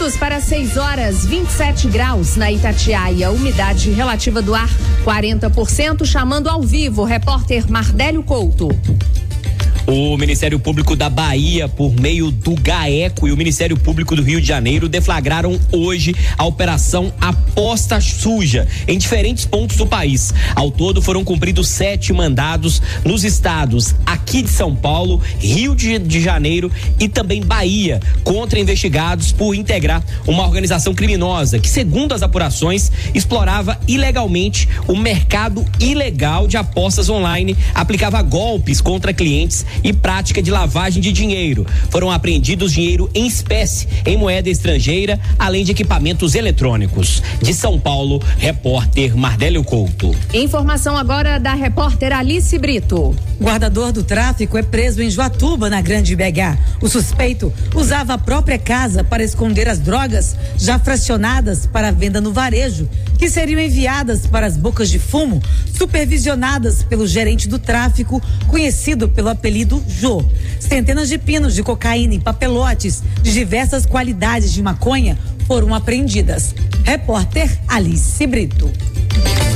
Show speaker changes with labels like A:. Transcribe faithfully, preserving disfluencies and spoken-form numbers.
A: minutos para seis horas, vinte e sete graus na Itatiaia. Umidade relativa do ar, quarenta por cento. Chamando ao vivo, o repórter Mardélio Couto.
B: O Ministério Público da Bahia, por meio do GAECO, e o Ministério Público do Rio de Janeiro deflagraram hoje a Operação Aposta Suja em diferentes pontos do país. Ao todo foram cumpridos sete mandados nos estados aqui de São Paulo, Rio de, de Janeiro e também Bahia, contra investigados por integrar uma organização criminosa que, segundo as apurações, explorava ilegalmente o mercado ilegal de apostas online, aplicava golpes contra clientes e prática de lavagem de dinheiro. Foram apreendidos dinheiro em espécie, em moeda estrangeira, além de equipamentos eletrônicos. De São Paulo, repórter Mardélio Couto.
A: Informação agora da repórter Alice Brito.
C: Guardador do tráfico é preso em Joatuba, na Grande B H. O suspeito usava a própria casa para esconder as drogas já fracionadas para venda no varejo, que seriam enviadas para as bocas de fumo, supervisionadas pelo gerente do tráfico, conhecido pelo apelido Jô. Centenas de pinos de cocaína em papelotes de diversas qualidades de maconha foram apreendidas. Repórter Alice Brito.